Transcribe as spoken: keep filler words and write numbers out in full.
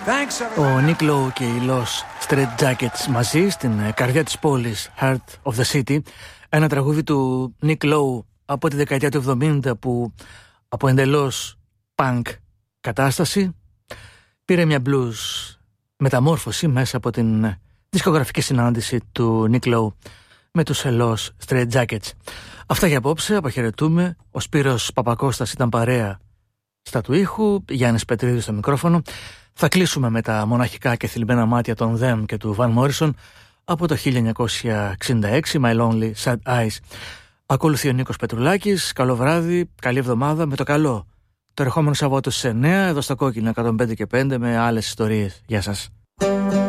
Ο Nick Lowe και οι Los Straight Jackets μαζί στην καρδιά της πόλης, Heart of the City, ένα τραγούδι του Nick Lowe από τη δεκαετία του εβδομήντα που από εντελώς punk κατάσταση πήρε μια blues μεταμόρφωση μέσα από την δισκογραφική συνάντηση του Nick Lowe με τους Los Straight Jackets. Αυτά για απόψε, αποχαιρετούμε. Ο Σπύρος Παπακώστας ήταν παρέα στα του ήχου, Γιάννης Πετρίδης στο μικρόφωνο. Θα κλείσουμε με τα μοναχικά και θλιμμένα μάτια των Them και του Van Morrison από το χίλια εννιακόσια εξήντα έξι, My Lonely Sad Eyes. Ακολουθεί ο Νίκος Πετρουλάκης. Καλό βράδυ, καλή εβδομάδα, με το καλό. Το ερχόμενο Σαββάτο στις εννιά εδώ στα Κόκκινα εκατόν πέντε και πέντε με άλλες ιστορίες. Γεια σας.